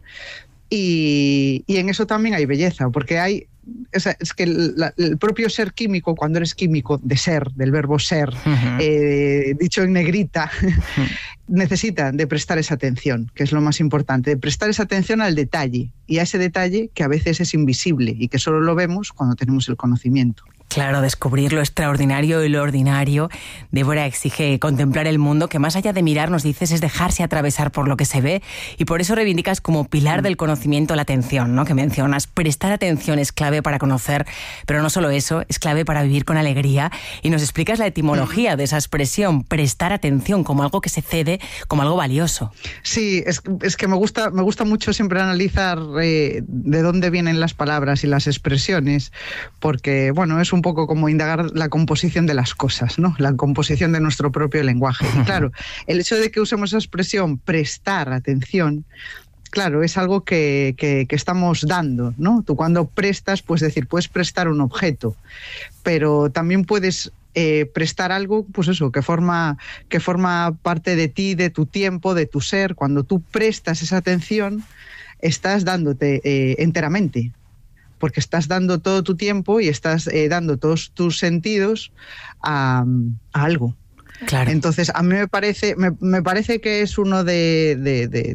Y en eso también hay belleza, porque es que el propio ser químico, cuando eres químico, de ser, del verbo ser, dicho en negrita, necesita de prestar esa atención, que es lo más importante, de prestar esa atención al detalle, y a ese detalle que a veces es invisible y que solo lo vemos cuando tenemos el conocimiento. Claro, descubrir lo extraordinario y lo ordinario. Débora exige contemplar el mundo, que más allá de mirar, nos dices, es dejarse atravesar por lo que se ve, y por eso reivindicas como pilar del conocimiento la atención, ¿no? Que mencionas. Prestar atención es clave para conocer, pero no solo eso, es clave para vivir con alegría, y nos explicas la etimología de esa expresión, prestar atención, como algo que se cede, como algo valioso. Sí, es que me gusta mucho siempre analizar de dónde vienen las palabras y las expresiones, porque, bueno, es un poco como indagar la composición de las cosas, ¿no? La composición de nuestro propio lenguaje. Y claro, el hecho de que usemos esa expresión, prestar atención, claro, es algo que estamos dando, ¿no? Tú cuando prestas, puedes prestar un objeto, pero también puedes prestar algo, pues eso, que forma parte de ti, de tu tiempo, de tu ser. Cuando tú prestas esa atención, estás dándote enteramente, porque estás dando todo tu tiempo y estás dando todos tus sentidos a algo. Claro. Entonces, a mí me parece que es uno de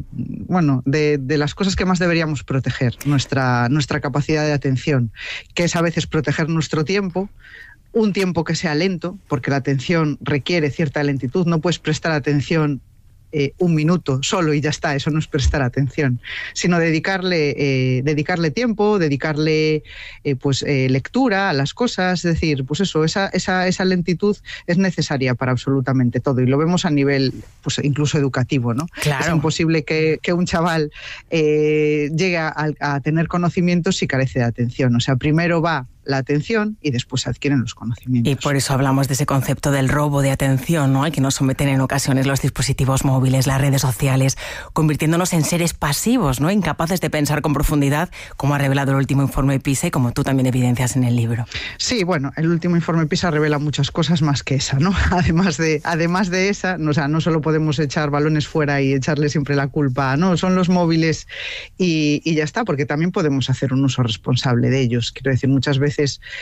las cosas que más deberíamos proteger, nuestra capacidad de atención, que es a veces proteger nuestro tiempo, un tiempo que sea lento, porque la atención requiere cierta lentitud. No puedes prestar atención un minuto solo y ya está, eso no es prestar atención, sino dedicarle tiempo, dedicarle lectura a las cosas. Es decir, pues eso, esa lentitud es necesaria para absolutamente todo, y lo vemos a nivel pues incluso educativo, ¿no? Claro. Es imposible que un chaval llegue a tener conocimientos si carece de atención. O sea, primero va la atención y después adquieren los conocimientos. Y por eso hablamos de ese concepto del robo de atención, ¿no? Al que nos someten en ocasiones los dispositivos móviles, las redes sociales, convirtiéndonos en seres pasivos, ¿no? Incapaces de pensar con profundidad, como ha revelado el último informe PISA y como tú también evidencias en el libro. Sí, bueno, el último informe PISA revela muchas cosas más que esa, ¿no? Además de esa, o sea, no solo podemos echar balones fuera y echarle siempre la culpa, no, son los móviles y ya está, porque también podemos hacer un uso responsable de ellos. Quiero decir, muchas veces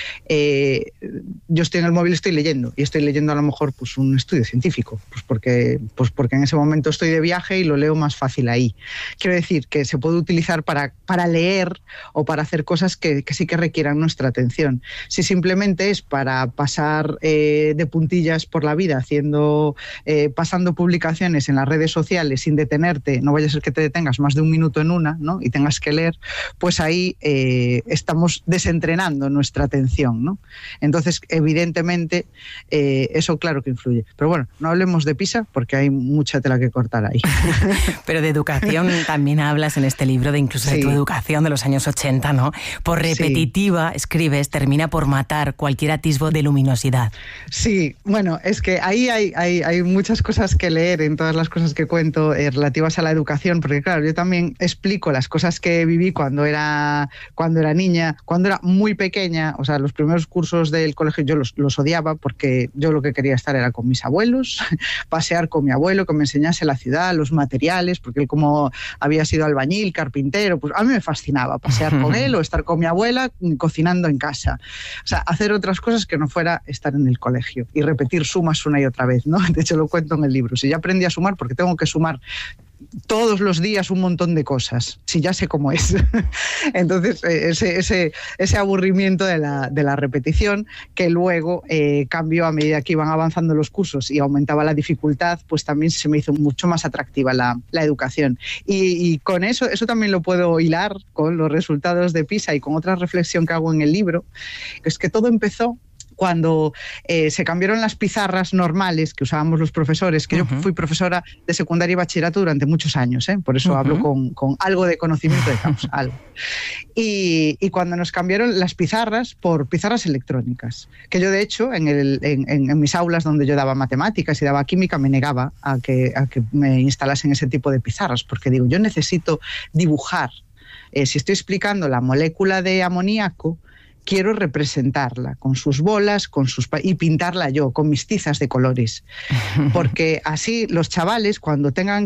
yo estoy en el móvil, estoy leyendo a lo mejor pues un estudio científico, porque en ese momento estoy de viaje y lo leo más fácil ahí. Quiero decir que se puede utilizar para leer o para hacer cosas que sí que requieran nuestra atención. Si simplemente es para pasar de puntillas por la vida pasando publicaciones en las redes sociales sin detenerte, no vaya a ser que te detengas más de un minuto en una, ¿no? Y tengas que leer, pues ahí estamos desentrenando nuestra atención, ¿no? Entonces, evidentemente, eso claro que influye. Pero bueno, no hablemos de PISA porque hay mucha tela que cortar ahí. Pero de educación también hablas en este libro, de incluso de tu educación de los años 80, ¿no? Por repetitiva, escribes, termina por matar cualquier atisbo de luminosidad. Sí, bueno, es que ahí hay muchas cosas que leer en todas las cosas que cuento relativas a la educación, porque claro, yo también explico las cosas que viví cuando era niña, cuando era muy pequeña. O sea, los primeros cursos del colegio yo los odiaba, porque yo lo que quería estar era con mis abuelos, pasear con mi abuelo, que me enseñase la ciudad, los materiales, porque él, como había sido albañil, carpintero, pues a mí me fascinaba pasear con él o estar con mi abuela cocinando en casa. O sea, hacer otras cosas que no fuera estar en el colegio y repetir sumas una y otra vez, ¿no? De hecho, lo cuento en el libro. Si ya aprendí a sumar, porque tengo que sumar todos los días un montón de cosas, si ya sé cómo es. Entonces, ese aburrimiento de la repetición, que luego cambió a medida que iban avanzando los cursos y aumentaba la dificultad, pues también se me hizo mucho más atractiva la educación. Y con eso también lo puedo hilar con los resultados de PISA y con otra reflexión que hago en el libro, que es que todo empezó cuando se cambiaron las pizarras normales que usábamos los profesores, que yo fui profesora de secundaria y bachillerato durante muchos años, por eso hablo con algo de conocimiento de causa, algo. Y cuando nos cambiaron las pizarras por pizarras electrónicas, que yo de hecho en mis aulas donde yo daba matemáticas y daba química me negaba a que me instalasen ese tipo de pizarras, porque digo, yo necesito dibujar. Si estoy explicando la molécula de amoníaco, quiero representarla con sus bolas, y pintarla yo con mis tizas de colores. Porque así los chavales cuando tienen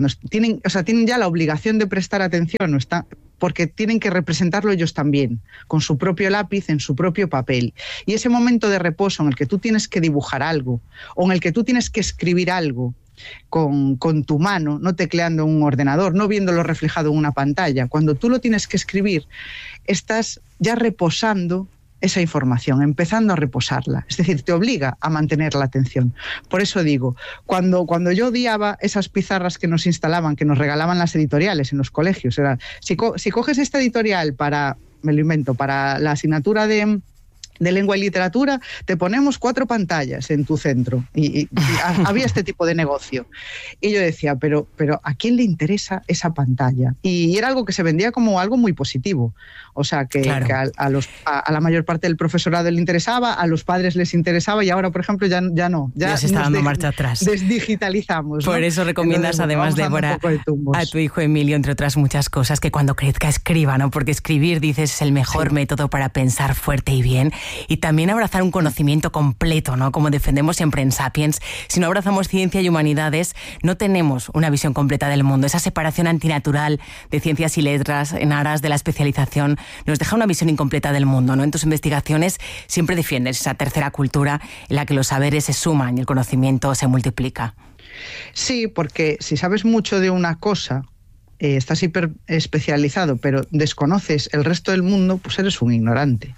ya la obligación de prestar atención, porque tienen que representarlo ellos también, con su propio lápiz, en su propio papel. Y ese momento de reposo en el que tú tienes que dibujar algo, o en el que tú tienes que escribir algo con tu mano, no tecleando en un ordenador, no viéndolo reflejado en una pantalla, cuando tú lo tienes que escribir, estás ya reposando esa información, empezando a reposarla. Es decir, te obliga a mantener la atención. Por eso digo, cuando yo odiaba esas pizarras que nos instalaban, que nos regalaban las editoriales en los colegios, era, si coges esta editorial me lo invento, para la asignatura de lengua y literatura, te ponemos 4 pantallas en tu centro. Y había este tipo de negocio. Y yo decía, pero ¿a quién le interesa esa pantalla? Y era algo que se vendía como algo muy positivo. O sea, que a la mayor parte del profesorado le interesaba, a los padres les interesaba, y ahora, por ejemplo, ya no. Ya se está dando marcha atrás. Desdigitalizamos. Por eso recomiendas, entonces, además, Débora, a tu hijo Emilio, entre otras muchas cosas, que cuando crezca escriba, ¿no? Porque escribir, dices, es el mejor método para pensar fuerte y bien. Y también abrazar un conocimiento completo, ¿no? Como defendemos siempre en Sapiens. Si no abrazamos ciencia y humanidades, no tenemos una visión completa del mundo. Esa separación antinatural de ciencias y letras en aras de la especialización nos deja una visión incompleta del mundo, ¿no? En tus investigaciones siempre defiendes esa tercera cultura en la que los saberes se suman y el conocimiento se multiplica. Sí, porque si sabes mucho de una cosa, estás hiper especializado, pero desconoces el resto del mundo, pues eres un ignorante.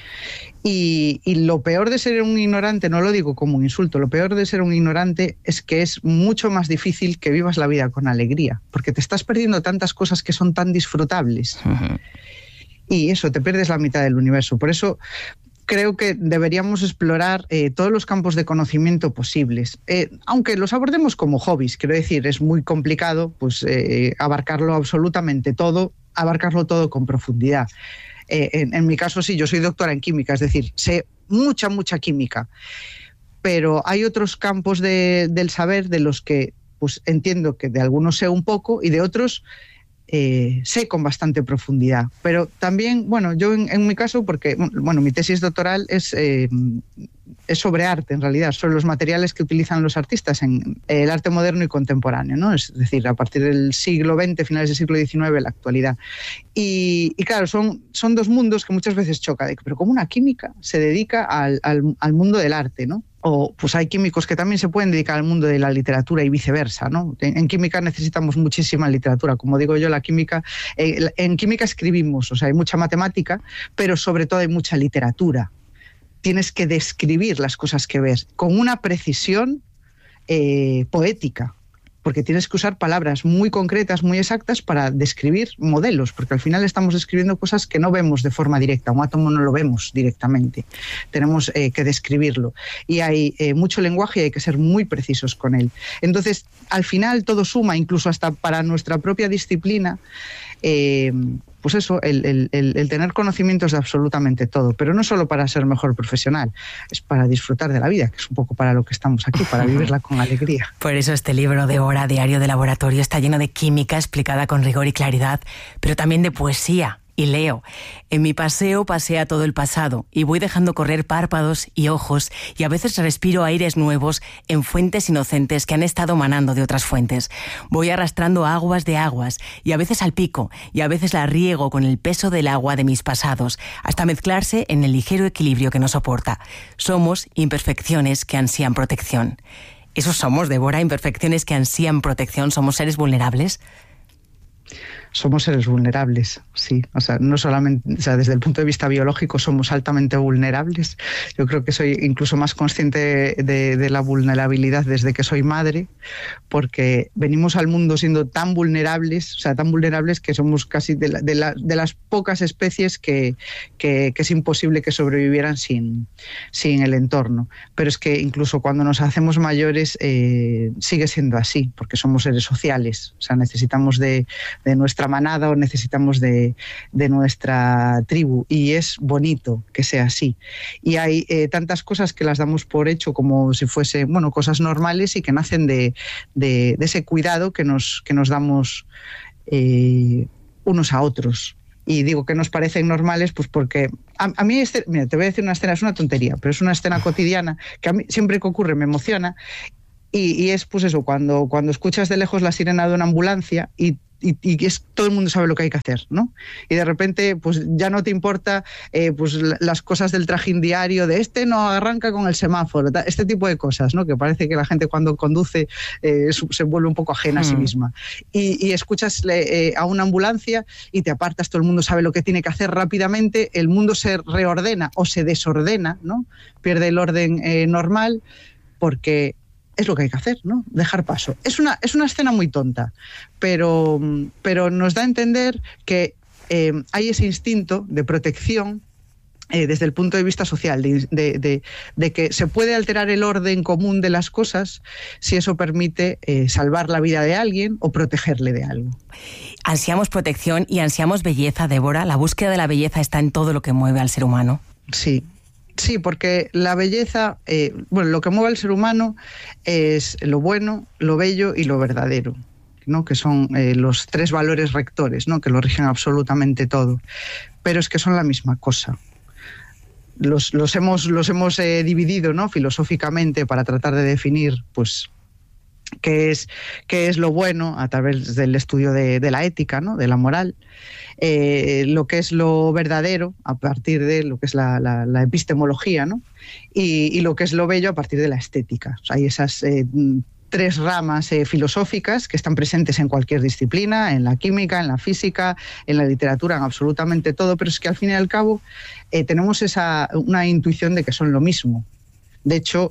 Y lo peor de ser un ignorante, no lo digo como un insulto, lo peor de ser un ignorante es que es mucho más difícil que vivas la vida con alegría, porque te estás perdiendo tantas cosas que son tan disfrutables. Uh-huh. Y eso, te pierdes la mitad del universo. Por eso creo que deberíamos explorar todos los campos de conocimiento posibles, aunque los abordemos como hobbies. Quiero decir, es muy complicado pues, abarcarlo absolutamente todo, abarcarlo todo con profundidad. En mi caso sí, yo soy doctora en química, es decir, sé mucha química, pero hay otros campos del saber de los que pues entiendo que de algunos sé un poco y de otros sé con bastante profundidad. Pero también, bueno, yo en mi caso, porque bueno, mi tesis doctoral es sobre arte, en realidad, sobre los materiales que utilizan los artistas en el arte moderno y contemporáneo, ¿no? Es decir, a partir del siglo XX, finales del siglo XIX, la actualidad. Y claro, son dos mundos que muchas veces chocan, pero como una química se dedica al mundo del arte, ¿no? O pues hay químicos que también se pueden dedicar al mundo de la literatura y viceversa, ¿no? En química necesitamos muchísima literatura. Como digo yo, la química, en química escribimos, o sea, hay mucha matemática, pero sobre todo hay mucha literatura. Tienes que describir las cosas que ves con una precisión poética, porque tienes que usar palabras muy concretas, muy exactas para describir modelos, porque al final estamos describiendo cosas que no vemos de forma directa, un átomo no lo vemos directamente, tenemos que describirlo. Y hay mucho lenguaje y hay que ser muy precisos con él. Entonces, al final todo suma, incluso hasta para nuestra propia disciplina, pues eso, el tener conocimientos de absolutamente todo, pero no solo para ser mejor profesional, es para disfrutar de la vida, que es un poco para lo que estamos aquí, para vivirla con alegría. Por eso este libro de Hora, Diario de Laboratorio, está lleno de química explicada con rigor y claridad, pero también de poesía. Y leo, en mi paseo pasea todo el pasado y voy dejando correr párpados y ojos y a veces respiro aires nuevos en fuentes inocentes que han estado manando de otras fuentes. Voy arrastrando aguas de aguas y a veces salpico y a veces la riego con el peso del agua de mis pasados hasta mezclarse en el ligero equilibrio que nos soporta. Somos imperfecciones que ansían protección. ¿Eso somos, Débora? ¿Imperfecciones que ansían protección? ¿Somos seres vulnerables? Somos seres vulnerables, sí. O sea, no solamente, o sea, desde el punto de vista biológico somos altamente vulnerables. Yo creo que soy incluso más consciente de la vulnerabilidad desde que soy madre, porque venimos al mundo siendo tan vulnerables, o sea, tan vulnerables que somos casi de las pocas especies que es imposible que sobrevivieran sin el entorno. Pero es que incluso cuando nos hacemos mayores sigue siendo así, porque somos seres sociales. O sea, necesitamos de nuestra manada o necesitamos de nuestra tribu, y es bonito que sea así. Y hay tantas cosas que las damos por hecho como si fuesen, bueno, cosas normales y que nacen de ese cuidado que nos damos unos a otros. Y digo que nos parecen normales pues porque A mí, mira, te voy a decir una escena, es una tontería, pero es una escena cotidiana que a mí siempre que ocurre me emociona. Y es pues eso, cuando escuchas de lejos la sirena de una ambulancia y todo el mundo sabe lo que hay que hacer, ¿no? Y de repente pues ya no te importa pues las cosas del trajín diario de no arranca con el semáforo, este tipo de cosas, ¿no? Que parece que la gente cuando conduce se vuelve un poco ajena a sí misma. Y escuchas a una ambulancia y te apartas, todo el mundo sabe lo que tiene que hacer rápidamente, el mundo se reordena o se desordena, ¿no? Pierde el orden normal porque es lo que hay que hacer, ¿no? Dejar paso. Es una escena muy tonta, pero nos da a entender que hay ese instinto de protección desde el punto de vista social, de que se puede alterar el orden común de las cosas si eso permite salvar la vida de alguien o protegerle de algo. Ansiamos protección y ansiamos belleza, Débora. La búsqueda de la belleza está en todo lo que mueve al ser humano. Sí, porque la belleza, lo que mueve al ser humano es lo bueno, lo bello y lo verdadero, ¿no? Que son los 3 valores rectores, ¿no? Que lo rigen absolutamente todo. Pero es que son la misma cosa. Los hemos dividido, ¿no? Filosóficamente para tratar de definir, pues, qué es lo bueno a través del estudio de la ética, ¿no? De la moral. Lo que es lo verdadero a partir de lo que es la epistemología, ¿no? Y lo que es lo bello a partir de la estética. O sea, hay esas 3 ramas filosóficas que están presentes en cualquier disciplina, en la química, en la física, en la literatura, en absolutamente todo, pero es que al fin y al cabo tenemos una intuición de que son lo mismo. De hecho,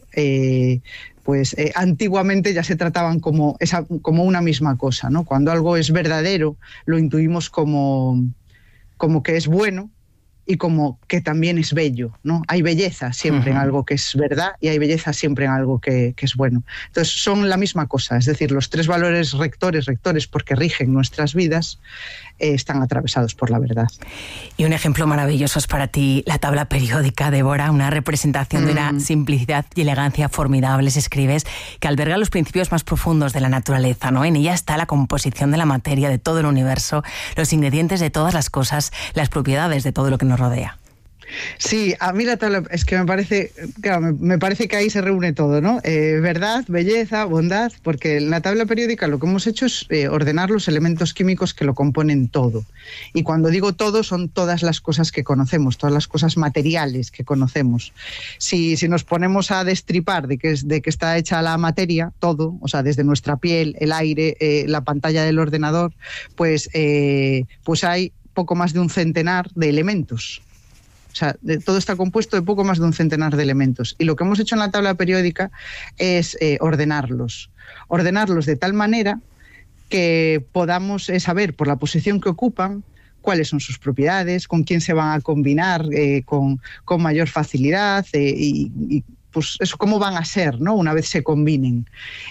antiguamente ya se trataban como una misma cosa, ¿no? Cuando algo es verdadero, lo intuimos como que es bueno y como que también es bello, ¿no? Hay belleza siempre en algo que es verdad y hay belleza siempre en algo que es bueno. Entonces son la misma cosa, es decir, los 3 valores rectores porque rigen nuestras vidas, están atravesados por la verdad. Y un ejemplo maravilloso es para ti la tabla periódica, Débora, una representación de una simplicidad y elegancia formidables. Escribes que alberga los principios más profundos de la naturaleza, ¿no? En ella está la composición de la materia, de todo el universo, los ingredientes de todas las cosas, las propiedades de todo lo que nos rodea. Sí, a mí la tabla es que me parece que ahí se reúne todo, ¿no? Verdad, belleza, bondad, porque en la tabla periódica lo que hemos hecho es ordenar los elementos químicos que lo componen todo. Y cuando digo todo, son todas las cosas que conocemos, todas las cosas materiales que conocemos. Si nos ponemos a destripar de qué está hecha la materia, todo, o sea, desde nuestra piel, el aire, la pantalla del ordenador, pues hay poco más de un centenar de elementos. O sea, todo está compuesto de poco más de un centenar de elementos. Y lo que hemos hecho en la tabla periódica es ordenarlos de tal manera que podamos saber por la posición que ocupan cuáles son sus propiedades, con quién se van a combinar con mayor facilidad y pues eso, cómo van a ser, ¿no? Una vez se combinen.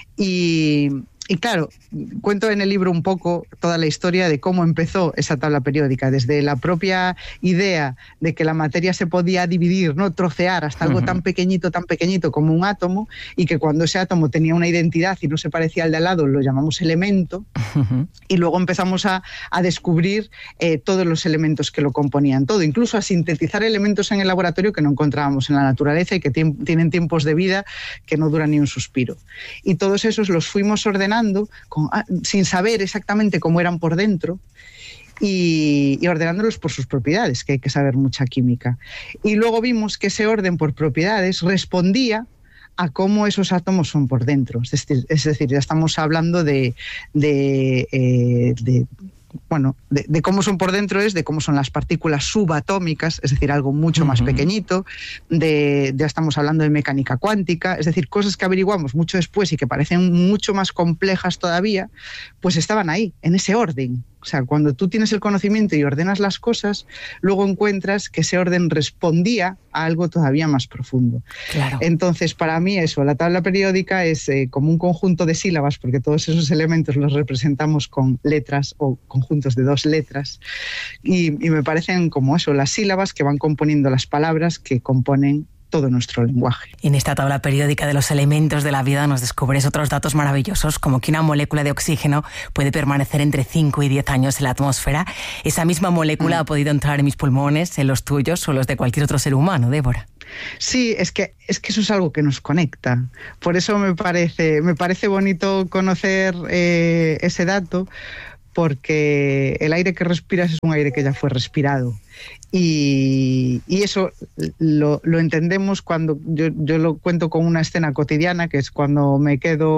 Y claro, cuento en el libro un poco toda la historia de cómo empezó esa tabla periódica, desde la propia idea de que la materia se podía dividir, ¿no? Trocear hasta algo tan pequeñito como un átomo, y que cuando ese átomo tenía una identidad y no se parecía al de al lado, lo llamamos elemento, y luego empezamos a descubrir todos los elementos que lo componían, todo, incluso a sintetizar elementos en el laboratorio que no encontrábamos en la naturaleza y que tienen tiempos de vida que no duran ni un suspiro. Y todos esos los fuimos ordenando sin saber exactamente cómo eran por dentro y ordenándolos por sus propiedades, que hay que saber mucha química. Y luego vimos que ese orden por propiedades respondía a cómo esos átomos son por dentro. Es decir, ya estamos hablando de cómo son por dentro, de cómo son las partículas subatómicas, es decir, algo mucho más pequeñito, ya estamos hablando de mecánica cuántica, es decir, cosas que averiguamos mucho después y que parecen mucho más complejas todavía, pues estaban ahí, en ese orden. O sea, cuando tú tienes el conocimiento y ordenas las cosas, luego encuentras que ese orden respondía a algo todavía más profundo. Claro. Entonces, para mí eso, la tabla periódica es como un conjunto de sílabas, porque todos esos elementos los representamos con letras o conjuntos de 2 letras, y me parecen como eso, las sílabas que van componiendo las palabras que componen todo nuestro lenguaje. En esta tabla periódica de los elementos de la vida nos descubres otros datos maravillosos, como que una molécula de oxígeno puede permanecer entre 5 y 10 años en la atmósfera. Esa misma molécula ha podido entrar en mis pulmones, en los tuyos o los de cualquier otro ser humano, Débora. Sí, es que eso es algo que nos conecta. Por eso me parece bonito conocer ese dato, porque el aire que respiras es un aire que ya fue respirado. Y eso lo entendemos cuando yo lo cuento con una escena cotidiana, que es cuando me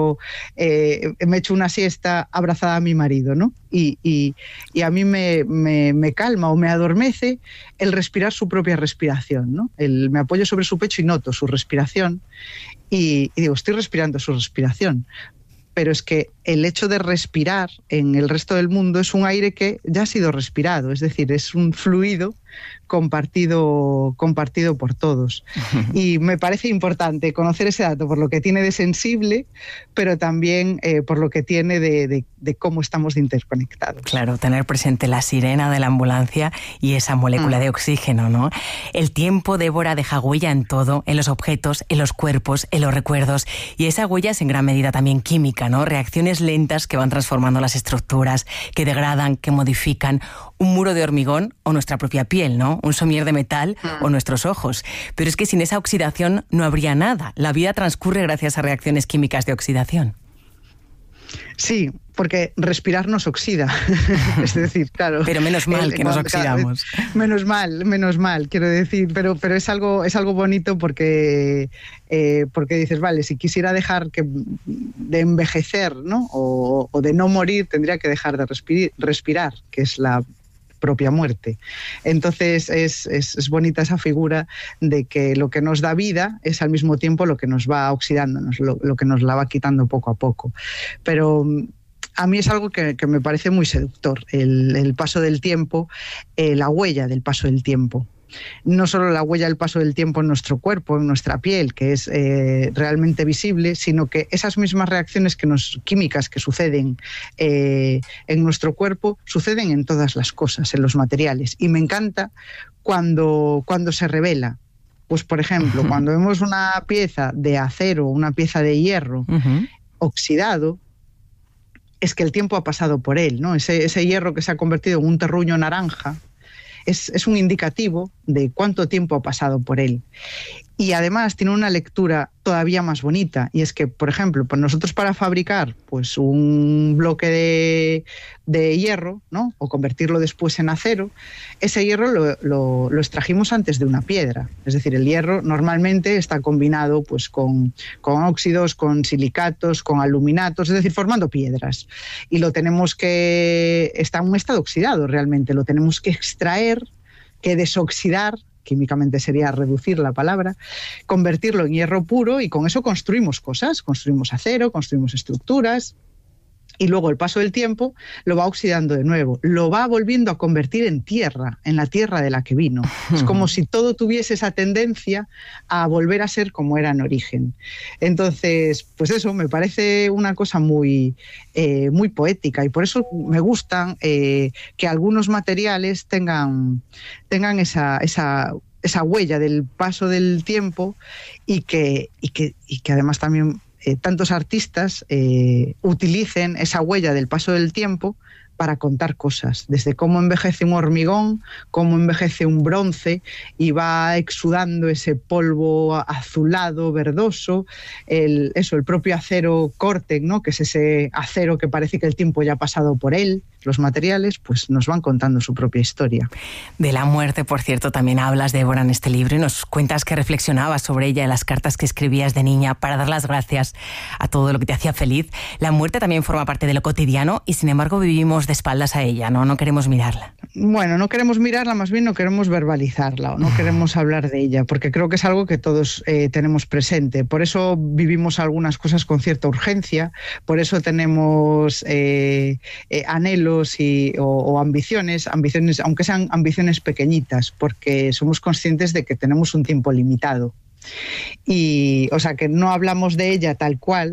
echo una siesta abrazada a mi marido, ¿no? Y a mí me calma o me adormece el respirar su propia respiración, ¿no? Me apoyo sobre su pecho y noto su respiración y digo, estoy respirando su respiración. Pero es que el hecho de respirar en el resto del mundo es un aire que ya ha sido respirado, es decir, es un fluido compartido por todos. Y me parece importante conocer ese dato por lo que tiene de sensible, pero también por lo que tiene de cómo estamos de interconectados. Claro, tener presente la sirena de la ambulancia y esa molécula de oxígeno, ¿no? El tiempo, Débora, deja huella en todo, en los objetos, en los cuerpos, en los recuerdos, y esa huella es en gran medida también química, ¿no? Reacciones lentas que van transformando las estructuras, que degradan, que modifican un muro de hormigón o nuestra propia piel, ¿no? Un somier de metal o nuestros ojos. Pero es que sin esa oxidación no habría nada. La vida transcurre gracias a reacciones químicas de oxidación. Sí, porque respirar nos oxida. Es decir, claro. Pero menos mal que nos oxidamos. Menos mal, quiero decir. Pero es algo bonito porque dices, vale, si quisiera dejar de envejecer, ¿no? O de no morir, tendría que dejar de respirar, que es la propia muerte. Entonces es bonita esa figura de que lo que nos da vida es al mismo tiempo lo que nos va oxidando, lo que nos la va quitando poco a poco. Pero a mí es algo que me parece muy seductor, el paso del tiempo, la huella del paso del tiempo. No solo la huella del paso del tiempo en nuestro cuerpo, en nuestra piel, que es realmente visible, sino que esas mismas reacciones químicas que suceden en nuestro cuerpo, suceden en todas las cosas, en los materiales. Y me encanta cuando se revela. Pues, por ejemplo, cuando vemos una pieza de acero, una pieza de hierro oxidado, es que el tiempo ha pasado por él, ¿no? Ese hierro que se ha convertido en un terruño naranja es un indicativo de cuánto tiempo ha pasado por él. Y además tiene una lectura todavía más bonita, y es que, por ejemplo, pues nosotros para fabricar pues un bloque de hierro, ¿no? O convertirlo después en acero, ese hierro lo extrajimos antes de una piedra. Es decir, el hierro normalmente está combinado pues con óxidos, con silicatos, con aluminatos, es decir, formando piedras. Y está en un estado oxidado realmente, lo tenemos que extraer, que desoxidar, químicamente sería reducir la palabra, convertirlo en hierro puro, y con eso construimos cosas, construimos acero, construimos estructuras, y luego el paso del tiempo lo va oxidando de nuevo, lo va volviendo a convertir en tierra, en la tierra de la que vino. Es como si todo tuviese esa tendencia a volver a ser como era en origen. Entonces, pues eso me parece una cosa muy poética, y por eso me gustan que algunos materiales tengan esa huella del paso del tiempo, y que además también tantos artistas utilicen esa huella del paso del tiempo para contar cosas, desde cómo envejece un hormigón, cómo envejece un bronce y va exudando ese polvo azulado, verdoso, el propio acero Corten, ¿no? Que es ese acero que parece que el tiempo ya ha pasado por él. Los materiales pues nos van contando su propia historia. De la muerte, por cierto, también hablas, Débora, en este libro, y nos cuentas que reflexionabas sobre ella en las cartas que escribías de niña para dar las gracias a todo lo que te hacía feliz. La muerte también forma parte de lo cotidiano y, sin embargo, vivimos de espaldas a ella, ¿no? No queremos mirarla. Bueno, no queremos mirarla, más bien no queremos verbalizarla o no queremos hablar de ella, porque creo que es algo que todos tenemos presente. Por eso vivimos algunas cosas con cierta urgencia, por eso tenemos anhelos o ambiciones, aunque sean ambiciones pequeñitas, porque somos conscientes de que tenemos un tiempo limitado. Y, o sea, que no hablamos de ella tal cual,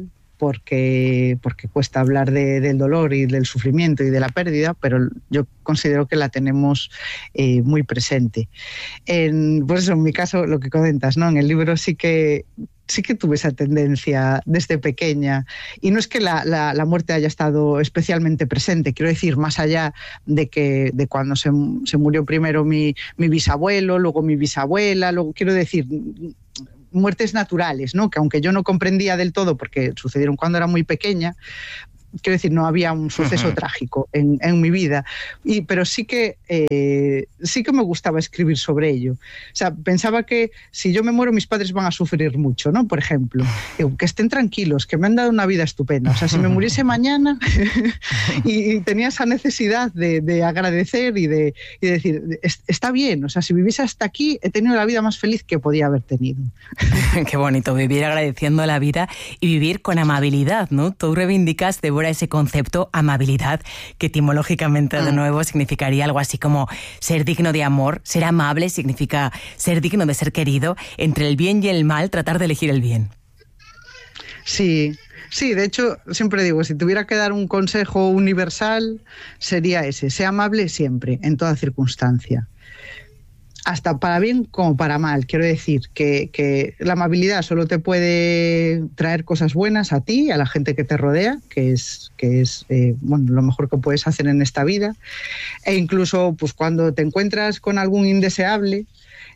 porque cuesta hablar del dolor y del sufrimiento y de la pérdida, pero yo considero que la tenemos muy presente. Pues eso, en mi caso, lo que comentas, ¿no? En el libro sí que tuve esa tendencia desde pequeña, y no es que la muerte haya estado especialmente presente, quiero decir, más allá de cuando se murió primero mi bisabuelo, luego mi bisabuela, luego, quiero decir, muertes naturales, ¿no? Que aunque yo no comprendía del todo porque sucedieron cuando era muy pequeña, quiero decir, no había un suceso trágico en mi vida, pero sí que me gustaba escribir sobre ello. O sea, pensaba que si yo me muero, mis padres van a sufrir mucho, ¿no? Por ejemplo, que estén tranquilos, que me han dado una vida estupenda. O sea, si me muriese mañana y tenía esa necesidad de agradecer y de decir, está bien, o sea, si viviese hasta aquí, he tenido la vida más feliz que podía haber tenido. Qué bonito, vivir agradeciendo la vida y vivir con amabilidad, ¿no? Tú reivindicas, Débora, ese concepto amabilidad, que etimológicamente de nuevo significaría algo así como ser digno de amor. Ser amable significa ser digno de ser querido. Entre el bien y el mal, tratar de elegir el bien. Sí, de hecho, siempre digo, si tuviera que dar un consejo universal, sería ese: sea amable siempre, en toda circunstancia. Hasta para bien como para mal. Quiero decir que la amabilidad solo te puede traer cosas buenas a ti, a la gente que te rodea, que es lo mejor que puedes hacer en esta vida. E incluso pues cuando te encuentras con algún indeseable,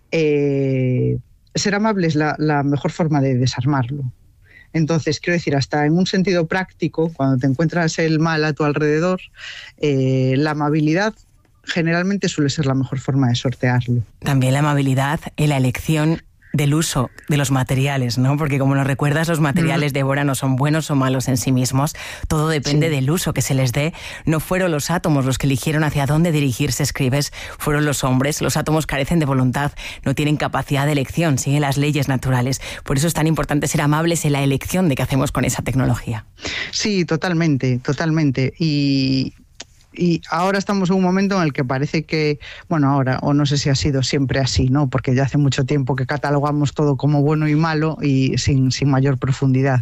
ser amable es la mejor forma de desarmarlo. Entonces, quiero decir, hasta en un sentido práctico, cuando te encuentras el mal a tu alrededor, la amabilidad generalmente suele ser la mejor forma de sortearlo. También la amabilidad en la elección del uso de los materiales, ¿no? Porque como nos recuerdas, los materiales, Débora, no son buenos o malos en sí mismos. Todo depende del uso que se les dé. No fueron los átomos los que eligieron hacia dónde dirigirse, escribes, fueron los hombres. Los átomos carecen de voluntad, no tienen capacidad de elección, siguen las leyes naturales. Por eso es tan importante ser amables en la elección de qué hacemos con esa tecnología. Sí, totalmente. Y ahora estamos en un momento en el que parece que, ahora, o no sé si ha sido siempre así, ¿no? Porque ya hace mucho tiempo que catalogamos todo como bueno y malo y sin mayor profundidad.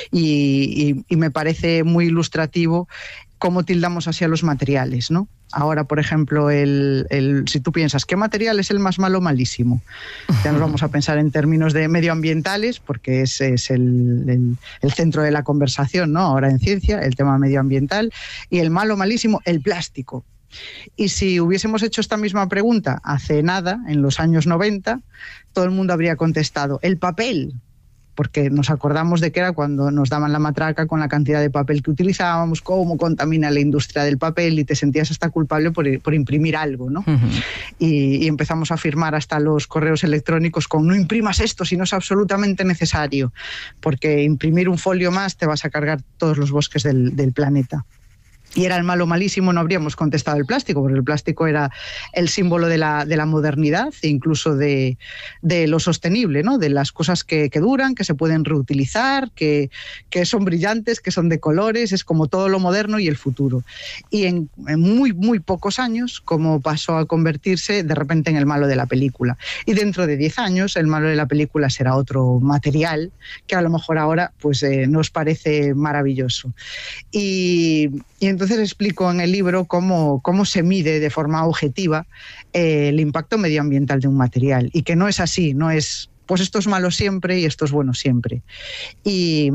Y me parece muy ilustrativo cómo tildamos así a los materiales, ¿no? Ahora, por ejemplo, si tú piensas, ¿qué material es el más malo? Malísimo. Ya nos vamos a pensar en términos de medioambientales, porque ese es el centro de la conversación, ¿no? Ahora en ciencia, el tema medioambiental. Y el malo, malísimo, el plástico. Y si hubiésemos hecho esta misma pregunta hace nada, en los años 90, todo el mundo habría contestado, el papel. Porque nos acordamos de que era cuando nos daban la matraca con la cantidad de papel que utilizábamos, cómo contamina la industria del papel, y te sentías hasta culpable por imprimir algo, ¿no? Y empezamos a firmar hasta los correos electrónicos con no imprimas esto si no es absolutamente necesario, porque imprimir un folio más te vas a cargar todos los bosques del planeta. Y era el malo malísimo, no habríamos contestado el plástico, porque el plástico era el símbolo de la modernidad e incluso de lo sostenible, ¿no? De las cosas que duran, que se pueden reutilizar, que son brillantes, que son de colores, es como todo lo moderno y el futuro. Y en muy, muy pocos años, como pasó a convertirse de repente en el malo de la película. Y dentro de 10 años, el malo de la película será otro material que a lo mejor ahora pues, nos parece maravilloso. Y entonces explico en el libro cómo se mide de forma objetiva el impacto medioambiental de un material, y que no es así, no es pues esto es malo siempre y esto es bueno siempre. Y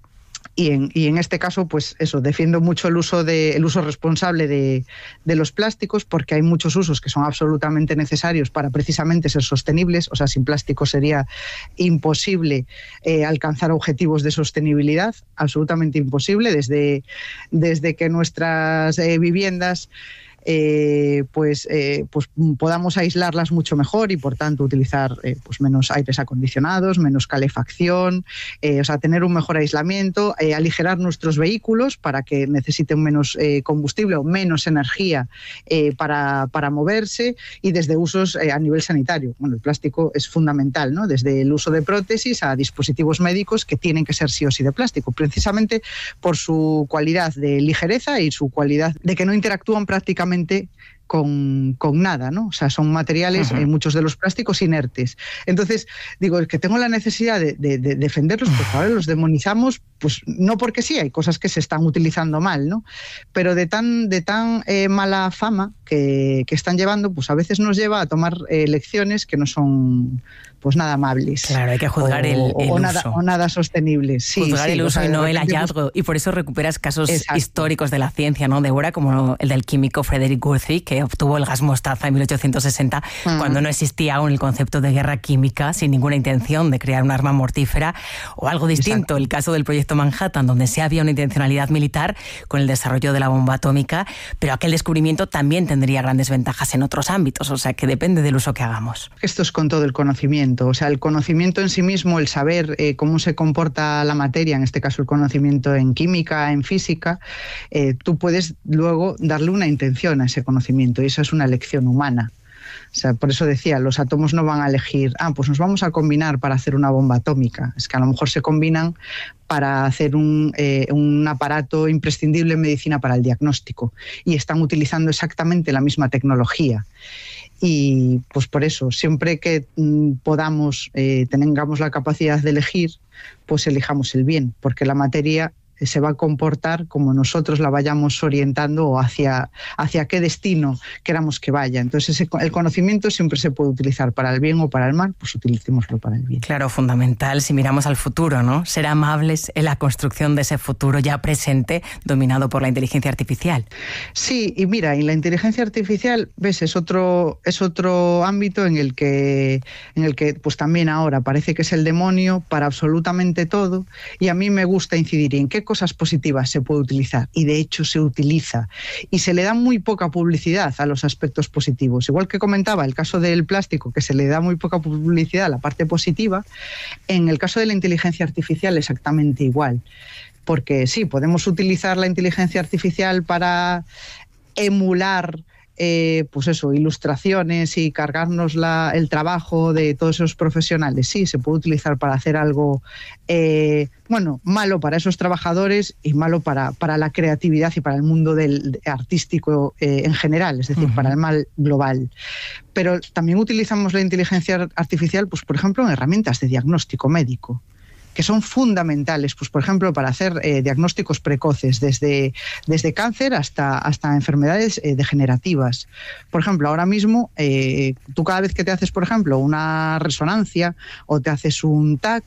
en este caso, pues eso, defiendo mucho el uso responsable de los plásticos, porque hay muchos usos que son absolutamente necesarios para precisamente ser sostenibles. O sea, sin plástico sería imposible alcanzar objetivos de sostenibilidad, absolutamente imposible, desde que nuestras viviendas pues podamos aislarlas mucho mejor y por tanto utilizar pues menos aires acondicionados, menos calefacción, o sea, tener un mejor aislamiento, aligerar nuestros vehículos para que necesiten menos combustible o menos energía para moverse, y desde usos a nivel sanitario. Bueno, el plástico es fundamental, ¿no? Desde el uso de prótesis a dispositivos médicos que tienen que ser sí o sí de plástico, precisamente por su cualidad de ligereza y su cualidad de que no interactúan prácticamente nada, ¿no? O sea, son materiales, muchos de los plásticos, inertes. Entonces, digo, es que tengo la necesidad de defenderlos, porque ahora los demonizamos, pues no porque sí, hay cosas que se están utilizando mal, ¿no? Pero de tan mala fama que están llevando, pues a veces nos lleva a tomar lecciones que no son pues nada amables. Claro, hay que juzgar el uso. O nada sostenibles. Sí, juzgar el uso y no el hallazgo. Pues, y por eso recuperas casos históricos de la ciencia, ¿no, Débora? Como el del químico Frederick Guthrie, que obtuvo el gas mostaza en 1860, cuando no existía aún el concepto de guerra química, sin ninguna intención de crear un arma mortífera. O algo distinto, el caso del proyecto Manhattan, donde sí había una intencionalidad militar con el desarrollo de la bomba atómica, pero aquel descubrimiento también tendría grandes ventajas en otros ámbitos, o sea que depende del uso que hagamos. Esto es con todo el conocimiento. O sea, el conocimiento en sí mismo, el saber cómo se comporta la materia, en este caso el conocimiento en química, en física, tú puedes luego darle una intención a ese conocimiento, y eso es una elección humana. O sea, por eso decía, los átomos no van a elegir, pues nos vamos a combinar para hacer una bomba atómica. Es que a lo mejor se combinan para hacer un aparato imprescindible en medicina para el diagnóstico, y están utilizando exactamente la misma tecnología. Y pues por eso, siempre que podamos, tengamos la capacidad de elegir, pues elijamos el bien, porque la materia se va a comportar como nosotros la vayamos orientando o hacia qué destino queramos que vaya. Entonces el conocimiento siempre se puede utilizar para el bien o para el mal, pues utilicémoslo para el bien. Claro, fundamental si miramos al futuro, ¿no? Ser amables en la construcción de ese futuro ya presente, dominado por la inteligencia artificial. Sí, y mira, y la inteligencia artificial, ves, es otro ámbito en el que pues también ahora parece que es el demonio para absolutamente todo, y a mí me gusta incidir en qué cosas positivas se puede utilizar, y de hecho se utiliza, y se le da muy poca publicidad a los aspectos positivos. Igual que comentaba el caso del plástico, que se le da muy poca publicidad a la parte positiva, en el caso de la inteligencia artificial exactamente igual, porque sí, podemos utilizar la inteligencia artificial para emular pues eso, ilustraciones y cargarnos el trabajo de todos esos profesionales. Sí, se puede utilizar para hacer algo malo para esos trabajadores y malo para la creatividad y para el mundo del artístico en general, es decir, para el mal global. Pero también utilizamos la inteligencia artificial, pues por ejemplo, en herramientas de diagnóstico médico, que son fundamentales, pues por ejemplo, para hacer diagnósticos precoces, desde cáncer hasta enfermedades degenerativas. Por ejemplo, ahora mismo, tú cada vez que te haces, por ejemplo, una resonancia o te haces un TAC,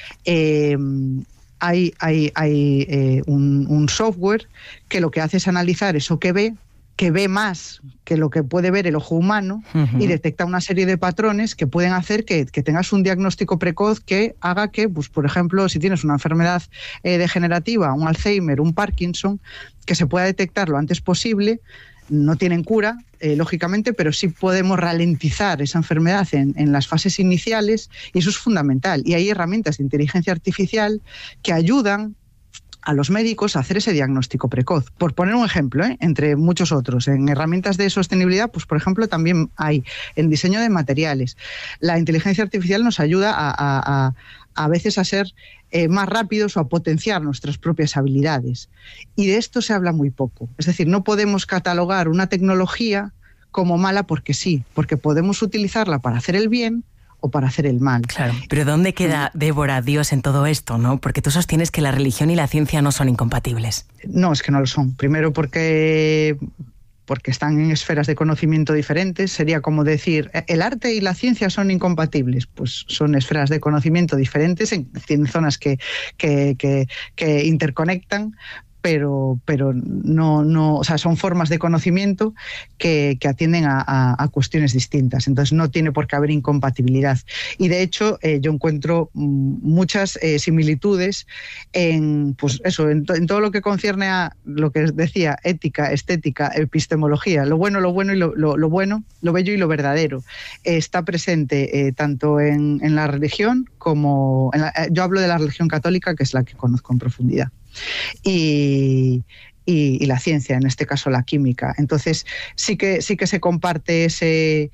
hay un software que lo que hace es analizar eso que ve más que lo que puede ver el ojo humano, y detecta una serie de patrones que pueden hacer que tengas un diagnóstico precoz que haga que, pues, por ejemplo, si tienes una enfermedad degenerativa, un Alzheimer, un Parkinson, que se pueda detectar lo antes posible. No tienen cura, lógicamente, pero sí podemos ralentizar esa enfermedad en las fases iniciales, y eso es fundamental. Y hay herramientas de inteligencia artificial que ayudan a los médicos a hacer ese diagnóstico precoz. Por poner un ejemplo, entre muchos otros, en herramientas de sostenibilidad, pues por ejemplo también hay en diseño de materiales. La inteligencia artificial nos ayuda a veces a ser más rápidos o a potenciar nuestras propias habilidades. Y de esto se habla muy poco. Es decir, no podemos catalogar una tecnología como mala porque sí, porque podemos utilizarla para hacer el bien o para hacer el mal. Claro, pero ¿dónde queda, Débora, Dios en todo esto, no? Porque tú sostienes que la religión y la ciencia no son incompatibles. No, es que no lo son. Primero porque están en esferas de conocimiento diferentes. Sería como decir, ¿el arte y la ciencia son incompatibles? Pues son esferas de conocimiento diferentes, tienen zonas que interconectan, pero no, o sea, son formas de conocimiento que atienden a cuestiones distintas. Entonces no tiene por qué haber incompatibilidad. Y de hecho yo encuentro muchas similitudes en todo lo que concierne a lo que decía, ética, estética, epistemología. Lo bueno y lo bueno, lo bello y lo verdadero está presente tanto en la religión como yo hablo de la religión católica, que es la que conozco en profundidad. Y la ciencia, en este caso la química. Entonces sí que se comparte ese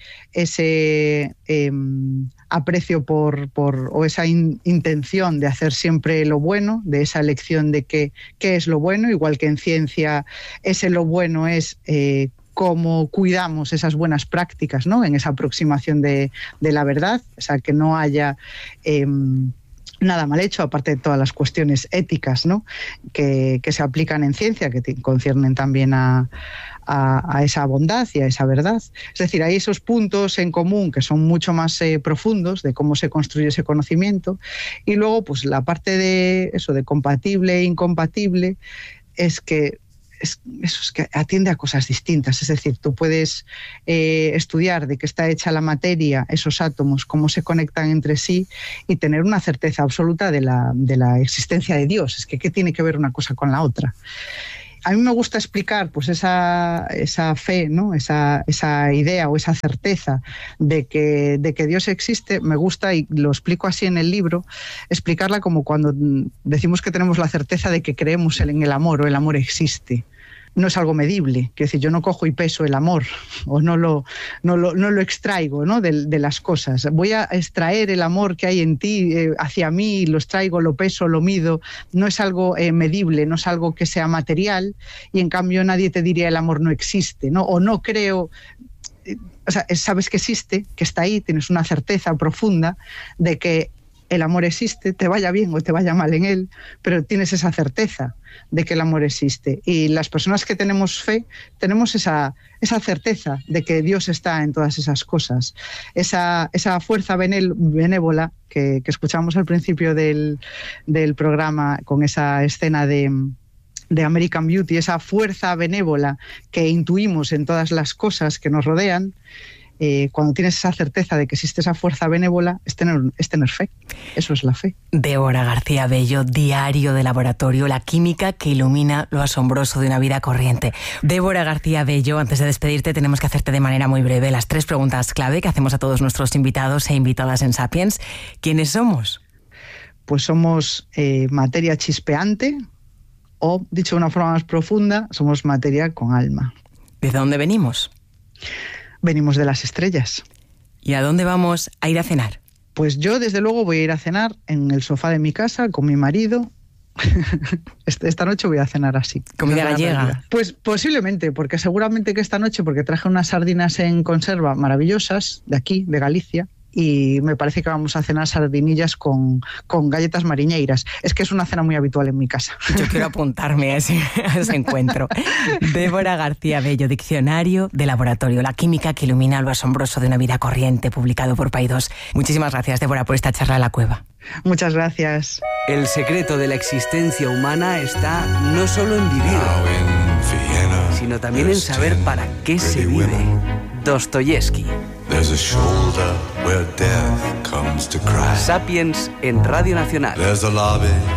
aprecio o esa intención de hacer siempre lo bueno, de esa elección de qué es lo bueno, igual que en ciencia lo bueno es cómo cuidamos esas buenas prácticas, ¿no? En esa aproximación de la verdad, o sea, que no haya nada mal hecho, aparte de todas las cuestiones éticas, ¿no? que se aplican en ciencia, que conciernen también a esa bondad y a esa verdad. Es decir, hay esos puntos en común que son mucho más profundos de cómo se construye ese conocimiento, y luego pues la parte de eso, de compatible e incompatible, es que atiende a cosas distintas. Es decir, tú puedes estudiar de qué está hecha la materia, esos átomos, cómo se conectan entre sí, y tener una certeza absoluta de la existencia de Dios. Es que ¿qué tiene que ver una cosa con la otra? A mí me gusta explicar pues esa fe, ¿no? esa idea o esa certeza de que Dios existe. Me gusta, y lo explico así en el libro, explicarla como cuando decimos que tenemos la certeza de que creemos en el amor, o el amor existe. No es algo medible, quiero decir, yo no cojo y peso el amor, o no lo extraigo, ¿no? de las cosas. Voy a extraer el amor que hay en ti hacia mí, lo extraigo, lo peso, lo mido. No es algo medible, no es algo que sea material, y en cambio nadie te diría el amor no existe, ¿no? O no creo. O sea, sabes que existe, que está ahí, tienes una certeza profunda de que el amor existe, te vaya bien o te vaya mal en él, pero tienes esa certeza de que el amor existe. Y las personas que tenemos fe, tenemos esa certeza de que Dios está en todas esas cosas. Esa fuerza benévola que escuchamos al principio del programa, con esa escena de American Beauty, esa fuerza benévola que intuimos en todas las cosas que nos rodean. Cuando tienes esa certeza de que existe esa fuerza benévola, es tener fe. Eso es la fe. Débora García Bello, Diario de Laboratorio, la química que ilumina lo asombroso de una vida corriente. Débora García Bello, antes de despedirte tenemos que hacerte de manera muy breve las 3 preguntas clave que hacemos a todos nuestros invitados e invitadas en Sapiens. ¿Quiénes somos? Pues somos materia chispeante, o, dicho de una forma más profunda, somos materia con alma. ¿De dónde venimos? Venimos de las estrellas. ¿Y a dónde vamos a ir a cenar? Pues yo, desde luego, voy a ir a cenar en el sofá de mi casa con mi marido. Esta noche voy a cenar así. ¿Comida gallega? Pues posiblemente, porque seguramente que esta noche, porque traje unas sardinas en conserva maravillosas, de aquí, de Galicia, y me parece que vamos a cenar sardinillas con galletas mariñeiras. Es que es una cena muy habitual en mi casa. Yo quiero apuntarme a ese encuentro. Débora García Bello, Diccionario de Laboratorio, la química que ilumina lo asombroso de una vida corriente, publicado por Paidós. Muchísimas gracias, Débora, por esta charla en la cueva. Muchas gracias. El secreto de la existencia humana está no solo en vivir, sino también en saber para qué se vive. Dostoyevsky. Sapiens en Radio Nacional.